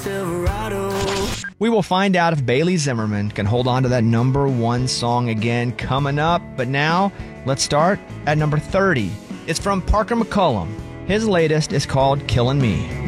Silverado. We will find out if Bailey Zimmerman can hold on to that #1 song again coming up. But now, let's start at number 30. It's from Parker McCollum. His latest is called Killin' Me.